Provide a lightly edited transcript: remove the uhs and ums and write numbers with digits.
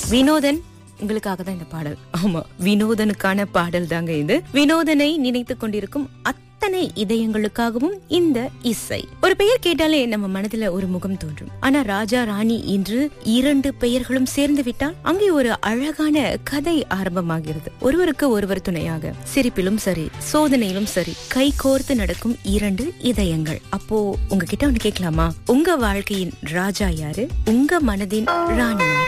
வினோதன் உங்களுக்காக தான் இந்த பாடல். ஆமா, வினோதனுக்கான பாடல் தாங்க இது. வினோதனை நினைத்து கொண்டிருக்கும் அத்தனை இதயங்களுக்காகவும் இந்த இசை. ஒரு பெயர் கேட்டாலே நம்ம மனதுல ஒரு முகம் தோன்றும். ஆனா ராஜா ராணி என்று 2 பெயர்களும் சேர்ந்து விட்டால் அங்கே ஒரு அழகான கதை ஆரம்பமாகிறது. ஒருவருக்கு ஒருவர் துணையாக, சிரிப்பிலும் சரி சோதனையிலும் சரி கை கோர்த்து நடக்கும் 2 இதயங்கள். அப்போ உங்ககிட்ட ஒண்ணு கேட்கலாமா? உங்க வாழ்க்கையின் ராஜா யாரு? உங்க மனதின் ராணி யாரு?